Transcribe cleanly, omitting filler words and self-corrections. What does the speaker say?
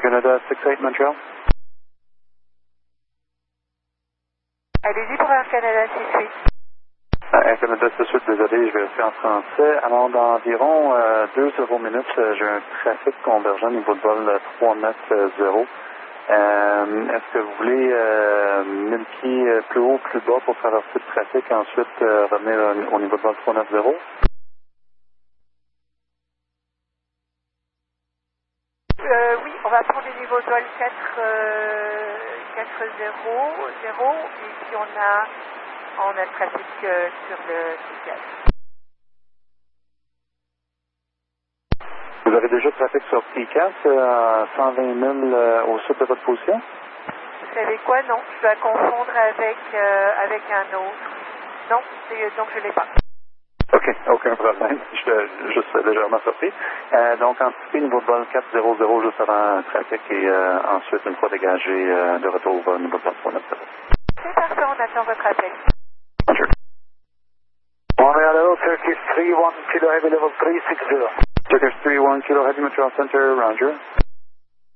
Canada 68 Montreal. Allez-y pour Air Canada 68. Air Canada 68, désolé, je vais rester en français. Alors, dans environ 2-0 minutes, j'ai un trafic convergent au niveau de vol 390. Est-ce que vous voulez 1000 pieds plus haut, plus bas pour traverser le trafic et ensuite revenir au niveau de vol 390? Oui, on va prendre le niveau de vol 400 et puis on a le trafic sur le C4. Vous avez déjà trafic sur P4 à 120 000 au sud de votre position? Vous savez quoi? Non, je dois confondre avec un autre. Non, donc je ne l'ai pas. OK, aucun problème. Je suis légèrement surpris. Donc, anticipez niveau de vol 400 juste avant le trafic et ensuite, une fois dégagé, de retour au niveau de vol 390. C'est parfait, on attend votre appel. Roger. Montreal Hello, Turkish 31 Kilo Heavy Level 360. Turkish 31 Kilo Heavy Montreal Center, Roger.